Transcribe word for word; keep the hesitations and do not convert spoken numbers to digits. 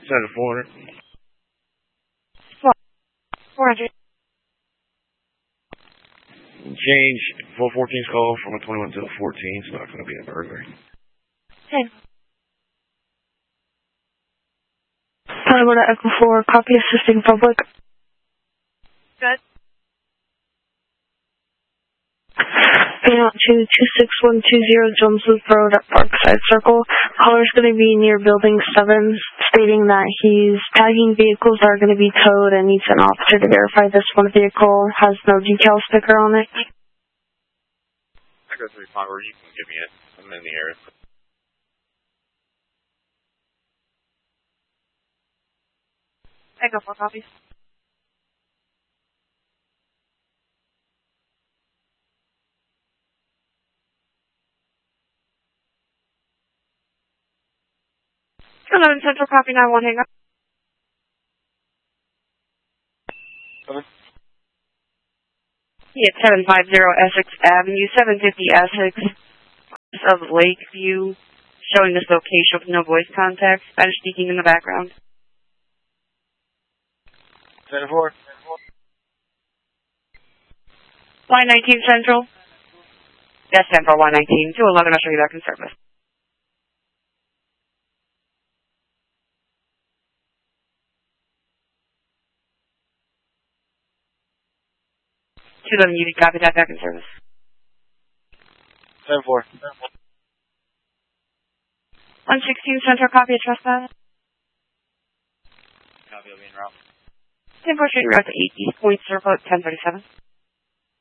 Center four hundred. four hundred. Change four fourteen's call from a twenty-one to a fourteen. It's not going to be a burglary. ten. Pilot Echo four, copy assisting public. Good. Being out to two six one two zero Jones Loop Road at Parkside Circle. Caller's going to be near Building seven, stating that he's tagging vehicles that are going to be towed and needs an officer to verify this one vehicle has no decal sticker on it. Echo three five, or you can give me it. I'm in the area. Echo four copies. eleven Central, copy nine one, hang up. Seven. Yeah, seven fifty Essex Avenue, seven fifty Essex of Lakeview, showing this location with no voice contact, Spanish speaking in the background. Center four. Y nineteen Central. Yes, Central, Y nineteen. two eleven, I'll show you back in service. two eleven, you can copy that back in service. Center four. one sixteen Central, copy a trespass. Copy, I'll be en route. ten four Street, route to eight East Point, circle at ten thirty-seven.